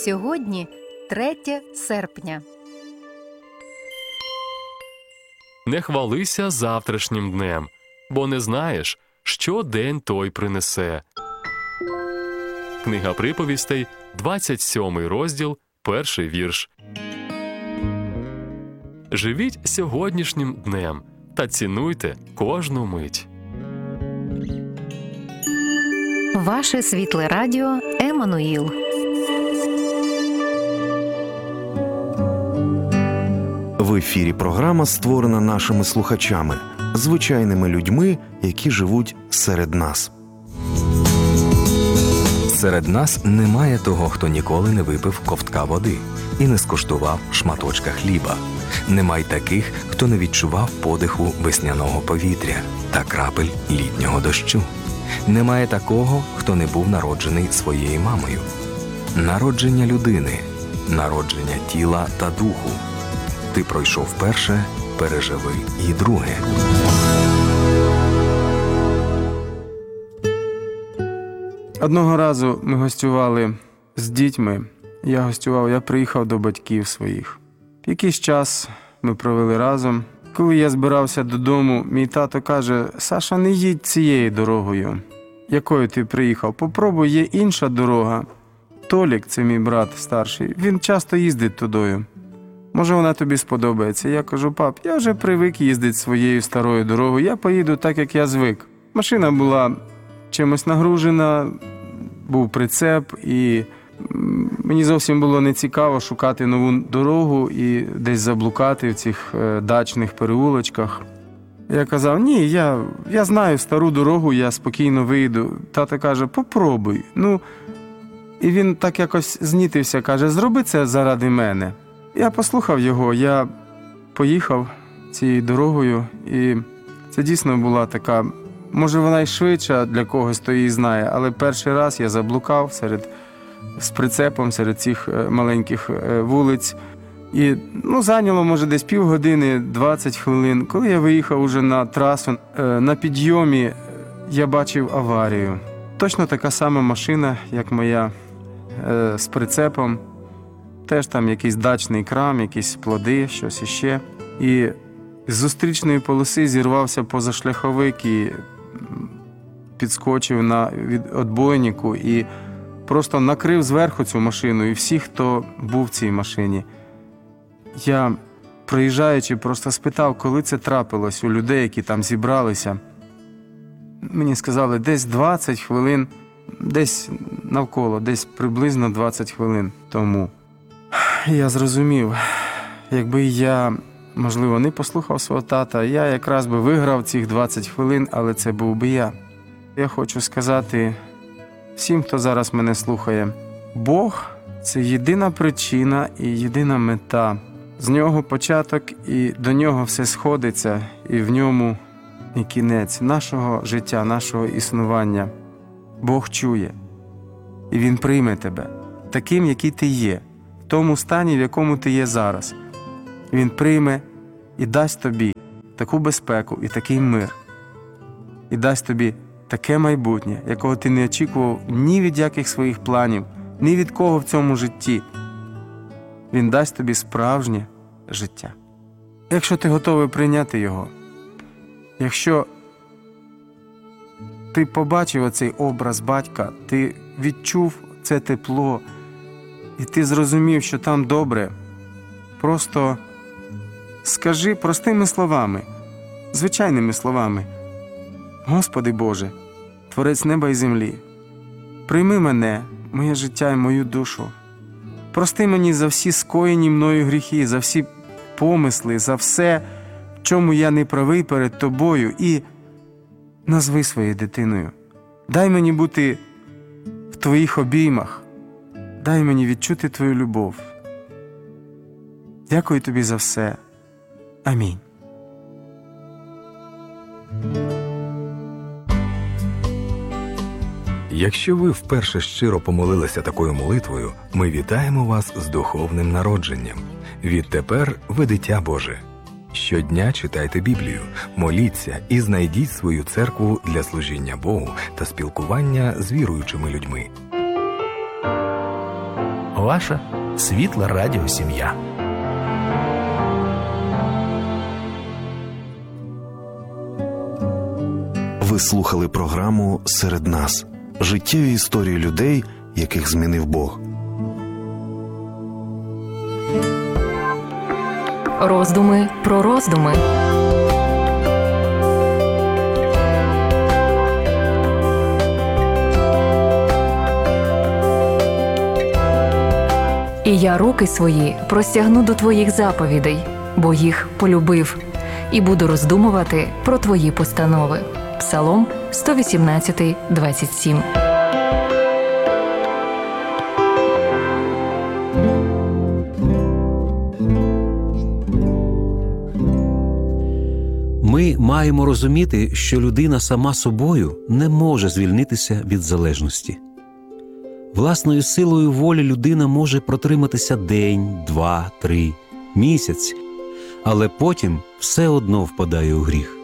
Сьогодні 3 серпня. Не хвалися завтрашнім днем, бо не знаєш, що день той принесе. Книга приповістей, 27 розділ, 1 вірш. Живіть сьогоднішнім днем та цінуйте кожну мить. Ваше світле радіо Еммануїл. В ефірі програма створена нашими слухачами, звичайними людьми, які живуть серед нас. Серед нас немає того, хто ніколи не випив ковтка води і не скуштував шматочка хліба. Немає таких, хто не відчував подиху весняного повітря та крапель літнього дощу. Немає такого, хто не був народжений своєю мамою. Народження людини, народження тіла та духу. Ти пройшов перше, переживи і друге. Одного разу ми гостювали з дітьми. Я приїхав до батьків своїх. Якийсь час ми провели разом. Коли я збирався додому, мій тато каже: «Саша, не їдь цією дорогою, якою ти приїхав. Попробуй, є інша дорога. Толік, це мій брат старший, він часто їздить тудою. Може, вона тобі сподобається». Я кажу: «Пап, я вже привик їздити своєю старою дорогою, я поїду так, як я звик». Машина була чимось нагружена, був прицеп, і мені зовсім було нецікаво шукати нову дорогу і десь заблукати в цих дачних переулочках. Я казав: «Ні, я знаю стару дорогу, я спокійно вийду». Тато каже: «Попробуй». І він так якось знітився, каже: «Зроби це заради мене». Я послухав його, я поїхав цією дорогою, і це дійсно була така, може вона й швидша для когось, хто її знає, але перший раз я заблукав з прицепом серед цих маленьких вулиць. І зайняло, може, десь півгодини, 20 хвилин. Коли я виїхав уже на трасу, на підйомі я бачив аварію. Точно така сама машина, як моя, з прицепом. Теж там якийсь дачний крам, якісь плоди, щось іще. І з зустрічної полоси зірвався позашляховик і підскочив на відбойнику і просто накрив зверху цю машину і всіх, хто був в цій машині. Я, проїжджаючи, просто спитав, коли це трапилось у людей, які там зібралися. Мені сказали, десь 20 хвилин, десь навколо, десь приблизно 20 хвилин тому. Я зрозумів, якби я, можливо, не послухав свого тата, я якраз би виграв цих 20 хвилин, але це був би я. Я хочу сказати всім, хто зараз мене слухає, Бог – це єдина причина і єдина мета. З нього початок і до нього все сходиться, і в ньому і кінець нашого життя, нашого існування. Бог чує, і Він прийме тебе таким, який ти є, в тому стані, в якому ти є зараз. Він прийме і дасть тобі таку безпеку і такий мир, і дасть тобі таке майбутнє, якого ти не очікував ні від яких своїх планів, ні від кого в цьому житті. Він дасть тобі справжнє життя. Якщо ти готовий прийняти його, якщо ти побачив оцей образ батька, ти відчув це тепло, і ти зрозумів, що там добре, просто скажи простими словами, звичайними словами: «Господи Боже, Творець неба і землі, прийми мене, моє життя і мою душу. Прости мені за всі скоєні мною гріхи, за всі помисли, за все, в чому я не правий перед Тобою, і назви своєю дитиною. Дай мені бути в Твоїх обіймах, дай мені відчути Твою любов. Дякую Тобі за все. Амінь». Якщо ви вперше щиро помолилися такою молитвою, ми вітаємо вас з духовним народженням. Відтепер ви дитя Боже. Щодня читайте Біблію, моліться і знайдіть свою церкву для служіння Богу та спілкування з віруючими людьми. Ваша Світла Радіо Сім'я. Ви слухали програму «Серед нас» – життєві історії людей, яких змінив Бог. Роздуми про роздуми. І я руки свої простягну до твоїх заповідей, бо їх полюбив, і буду роздумувати про твої постанови. Псалом 118, 27. Ми маємо розуміти, що людина сама собою не може звільнитися від залежності. Власною силою волі людина може протриматися день, 2, 3, місяць, але потім все одно впадає у гріх.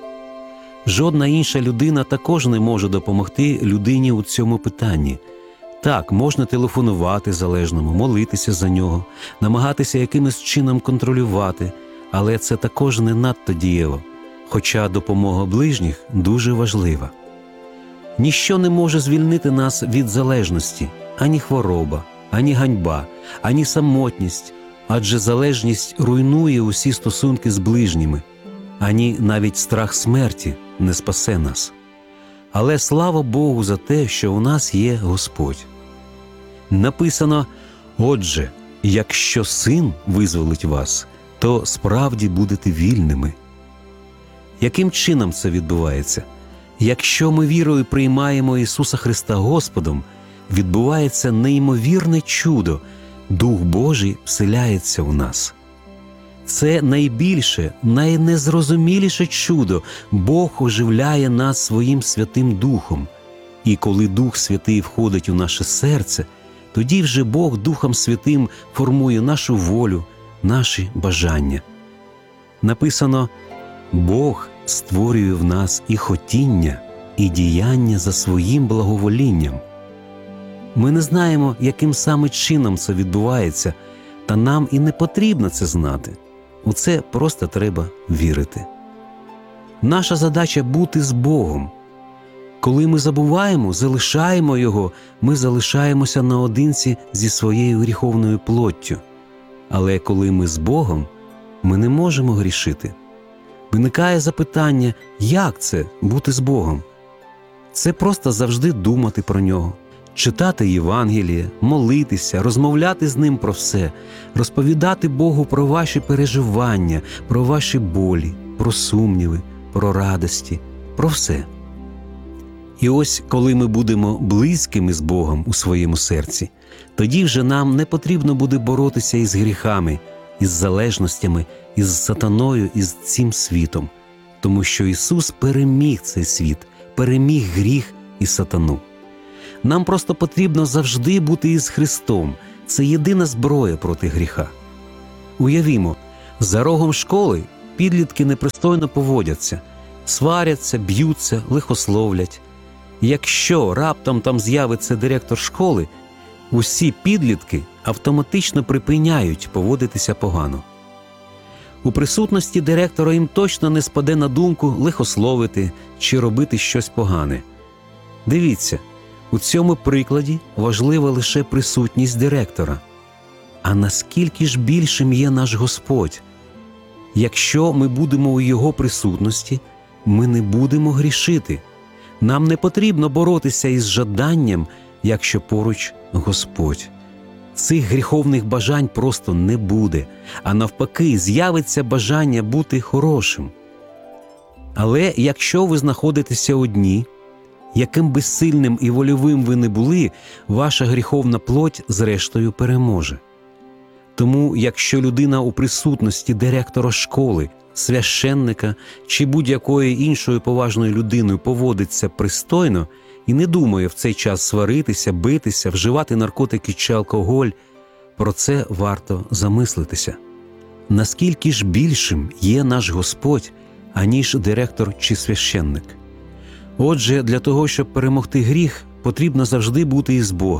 Жодна інша людина також не може допомогти людині у цьому питанні. Так, можна телефонувати залежному, молитися за нього, намагатися якимось чином контролювати, але це також не надто дієво, хоча допомога ближніх дуже важлива. Ніщо не може звільнити нас від залежності, ані хвороба, ані ганьба, ані самотність, адже залежність руйнує усі стосунки з ближніми, ані навіть страх смерті не спасе нас. Але слава Богу за те, що у нас є Господь. Написано: «Отже, якщо Син визволить вас, то справді будете вільними». Яким чином це відбувається? Якщо ми вірою приймаємо Ісуса Христа Господом, відбувається неймовірне чудо – Дух Божий вселяється у нас. Це найбільше, найнезрозуміліше чудо – Бог оживляє нас Своїм Святим Духом. І коли Дух Святий входить у наше серце, тоді вже Бог Духом Святим формує нашу волю, наші бажання. Написано: «Бог створює в нас і хотіння, і діяння за своїм благоволінням». Ми не знаємо, яким саме чином це відбувається, та нам і не потрібно це знати. У це просто треба вірити. Наша задача – бути з Богом. Коли ми забуваємо, залишаємо Його, ми залишаємося наодинці зі своєю гріховною плоттю. Але коли ми з Богом, ми не можемо грішити. Виникає запитання, як це – бути з Богом? Це просто завжди думати про Нього, читати Євангеліє, молитися, розмовляти з Ним про все, розповідати Богу про ваші переживання, про ваші болі, про сумніви, про радості, про все. І ось, коли ми будемо близькими з Богом у своєму серці, тоді вже нам не потрібно буде боротися із гріхами, із залежностями, із сатаною, із цим світом, тому що Ісус переміг цей світ, переміг гріх і сатану. Нам просто потрібно завжди бути із Христом. Це єдина зброя проти гріха. Уявімо, за рогом школи підлітки непристойно поводяться, сваряться, б'ються, лихословлять. Якщо раптом там з'явиться директор школи, усі підлітки автоматично припиняють поводитися погано. У присутності директора їм точно не спаде на думку лихословити чи робити щось погане. Дивіться, у цьому прикладі важлива лише присутність директора. А наскільки ж більшим є наш Господь? Якщо ми будемо у Його присутності, ми не будемо грішити. Нам не потрібно боротися із жаданням, якщо поруч Господь. Цих гріховних бажань просто не буде, а навпаки, з'явиться бажання бути хорошим. Але якщо ви знаходитеся одні, яким би сильним і вольовим ви не були, ваша гріховна плоть зрештою переможе. Тому, якщо людина у присутності директора школи, священника чи будь-якої іншої поважної людини поводиться пристойно і не думає в цей час сваритися, битися, вживати наркотики чи алкоголь, про це варто замислитися. Наскільки ж більшим є наш Господь, аніж директор чи священник? Отже, для того, щоб перемогти гріх, потрібно завжди бути із Богом.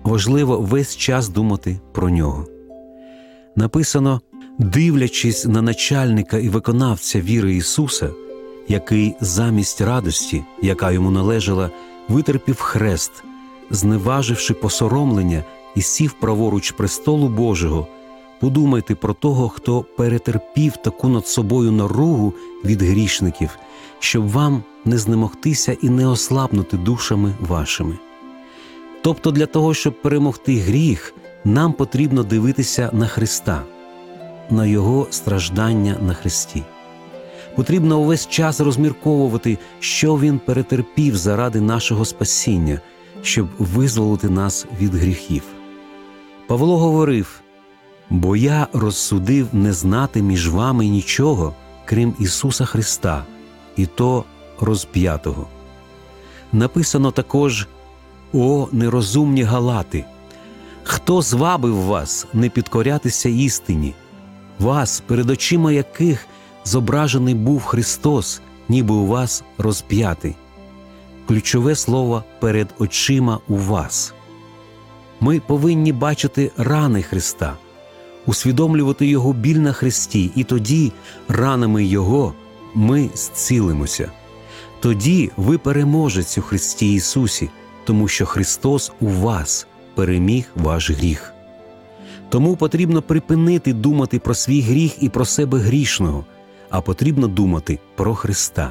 важливо весь час думати про нього. Написано: «Дивлячись на начальника і виконавця віри Ісуса, який замість радості, яка йому належала, витерпів хрест, зневаживши посоромлення і сів праворуч престолу Божого, подумайте про того, хто перетерпів таку над собою наругу від грішників, щоб вам не знемогтися і не ослабнути душами вашими». Тобто для того, щоб перемогти гріх, нам потрібно дивитися на Христа, на Його страждання на хресті. Потрібно увесь час розмірковувати, що Він перетерпів заради нашого спасіння, щоб визволити нас від гріхів. Павло говорив: «Бо я розсудив не знати між вами нічого, крім Ісуса Христа, і то розп'ятого». Написано також: «О, нерозумні галати! Хто звабив вас не підкорятися істині? Вас, перед очима яких зображений був Христос, ніби у вас розп'ятий». Ключове слово «перед очима у вас». Ми повинні бачити рани Христа, усвідомлювати Його біль на хресті, і тоді ранами Його ми зцілимося. Тоді ви переможець у Христі Ісусі, тому що Христос у вас переміг ваш гріх. Тому потрібно припинити думати про свій гріх і про себе грішного, а потрібно думати про Христа.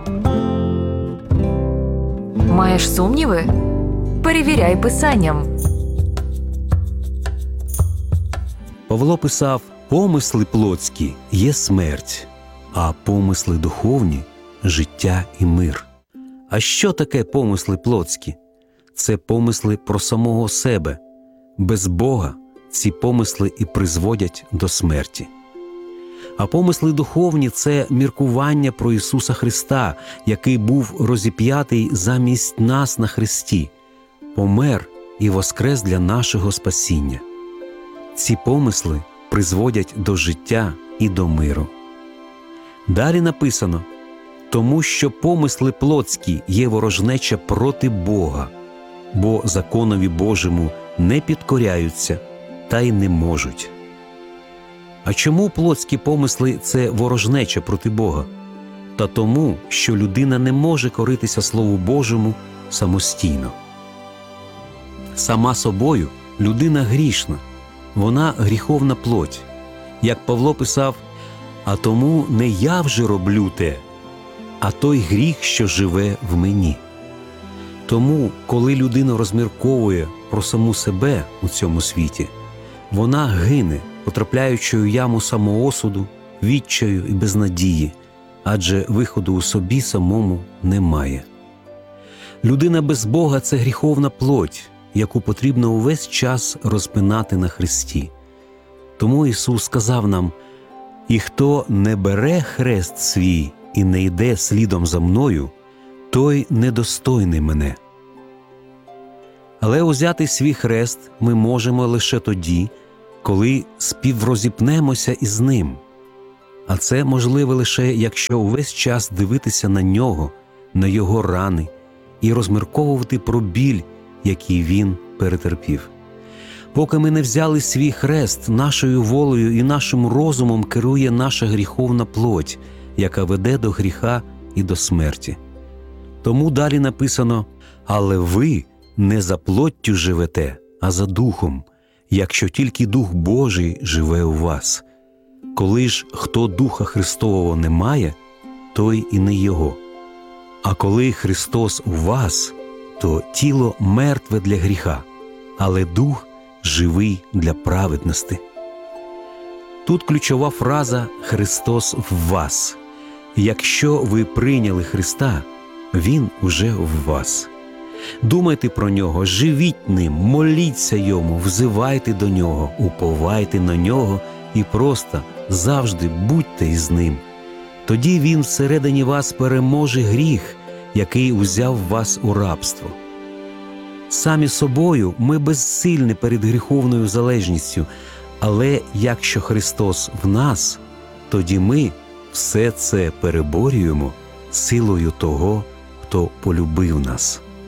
Маєш сумніви? Перевіряй Писанням. Павло писав: «Помисли плотські є смерть, а помисли духовні – життя і мир». А що таке помисли плотські? Це помисли про самого себе. Без Бога ці помисли і призводять до смерті. А помисли духовні – це міркування про Ісуса Христа, який був розіп'ятий замість нас на хресті, помер і воскрес для нашого спасіння. Ці помисли призводять до життя і до миру. Далі написано: «Тому що помисли плотські є ворожнеча проти Бога, бо законові Божому не підкоряються та й не можуть». А чому плотські помисли – це ворожнеча проти Бога? Та тому, що людина не може коритися Слову Божому самостійно. Сама собою людина грішна, вона гріховна плоть. Як Павло писав: «А тому не я вже роблю те, а той гріх, що живе в мені». Тому, коли людина розмірковує про саму себе у цьому світі, вона гине, потрапляючи у яму самоосуду, відчаю і безнадії, адже виходу у собі самому немає. Людина без Бога – це гріховна плоть, яку потрібно увесь час розпинати на хресті. Тому Ісус сказав нам: «І хто не бере хрест свій і не йде слідом за мною, той недостойний мене». Але узяти свій хрест ми можемо лише тоді, коли співрозіпнемося із Ним. А це можливо лише, якщо увесь час дивитися на Нього, на Його рани і розмірковувати про біль, який Він перетерпів. Поки ми не взяли свій хрест, нашою волею і нашим розумом керує наша гріховна плоть, яка веде до гріха і до смерті. Тому далі написано: «Але ви не за плоттю живете, а за духом, якщо тільки Дух Божий живе у вас. Коли ж хто Духа Христового не має, той і не Його. А коли Христос у вас, то тіло мертве для гріха, але Дух живий для праведності». Тут ключова фраза «Христос в вас». Якщо ви прийняли Христа, Він уже в вас. Думайте про Нього, живіть Ним, моліться Йому, взивайте до Нього, уповайте на Нього і просто завжди будьте із Ним. Тоді Він всередині вас переможе гріх, який узяв вас у рабство. Самі собою ми безсильні перед гріховною залежністю, але якщо Христос в нас, тоді ми все це переборюємо силою того, хто полюбив нас.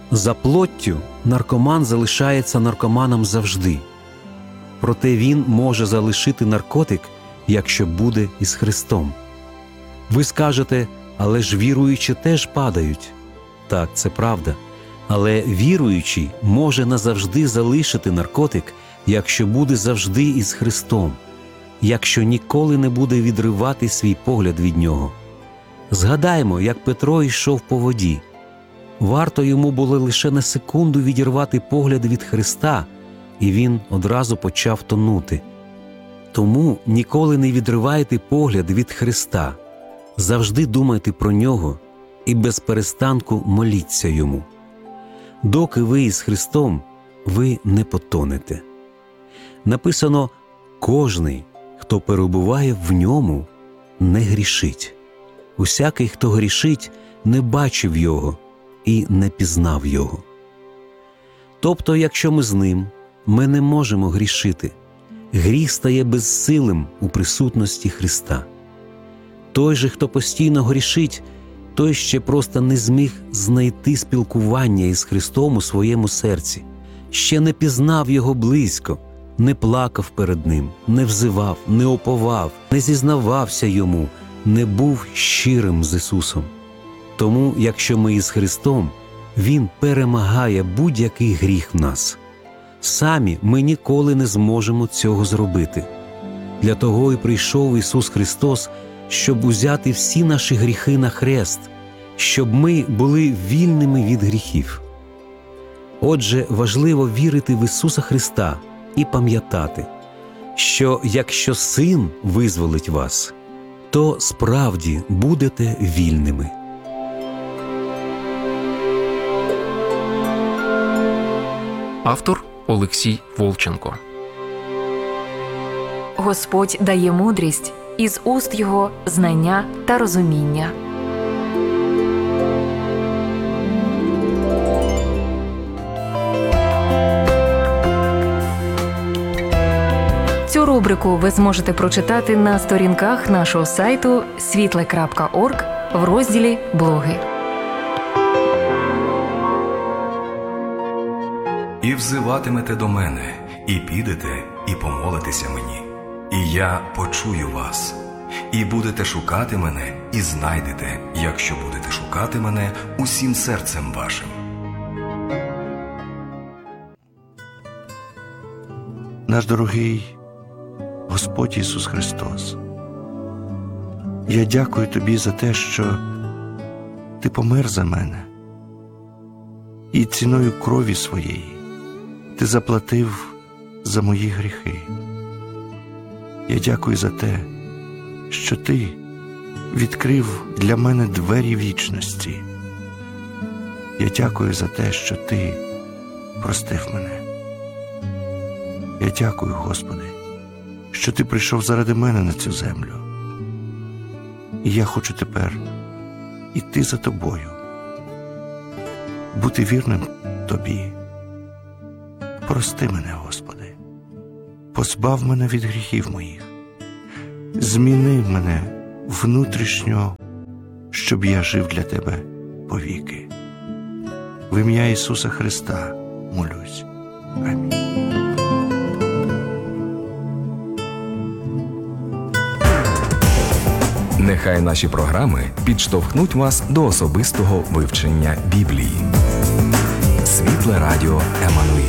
За плоттю наркоман залишається наркоманом завжди. Проте він може залишити наркотик, якщо буде із Христом. Ви скажете, але ж віруючі теж падають. Так, це правда. Але віруючий може назавжди залишити наркотик, якщо буде завжди із Христом, якщо ніколи не буде відривати свій погляд від нього. Згадаймо, як Петро йшов по воді. Варто йому було лише на секунду відірвати погляд від Христа, і він одразу почав тонути. Тому ніколи не відривайте погляд від Христа. Завжди думайте про Нього і без перестанку моліться Йому. Доки ви із Христом, ви не потонете. Написано: «Кожний, хто перебуває в Ньому, не грішить. Усякий, хто грішить, не бачив Його і не пізнав Його». Тобто, якщо ми з Ним, ми не можемо грішити. Гріх стає безсилим у присутності Христа. Той же, хто постійно грішить, той ще просто не зміг знайти спілкування із Христом у своєму серці, ще не пізнав Його близько, не плакав перед Ним, не взивав, не оповав, не зізнавався Йому, не був щирим з Ісусом. Тому, якщо ми із Христом, Він перемагає будь-який гріх в нас. Самі ми ніколи не зможемо цього зробити. Для того і прийшов Ісус Христос, щоб узяти всі наші гріхи на хрест, щоб ми були вільними від гріхів. Отже, важливо вірити в Ісуса Христа і пам'ятати, що якщо Син визволить вас, то справді будете вільними. Автор Олексій Волченко. Господь дає мудрість, із уст Його знання та розуміння. Цю рубрику ви зможете прочитати на сторінках нашого сайту світле.орг в розділі «Блоги». «І взиватимете до мене, і підете, і помолитеся мені, і я почую вас. І будете шукати мене, і знайдете, якщо будете шукати мене усім серцем вашим». Наш дорогий Господь Ісус Христос, я дякую Тобі за те, що Ти помер за мене, і ціною крові Своєї Ти заплатив за мої гріхи. Я дякую за те, що Ти відкрив для мене двері вічності. Я дякую за те, що Ти простив мене. Я дякую, Господи, що Ти прийшов заради мене на цю землю. І я хочу тепер іти за Тобою, бути вірним Тобі. Прости мене, Господи, позбав мене від гріхів моїх, зміни мене внутрішньо, щоб я жив для Тебе повіки. В ім'я Ісуса Христа молюсь. Амінь. Нехай наші програми підштовхнуть вас до особистого вивчення Біблії. Світле радіо Еммануїл.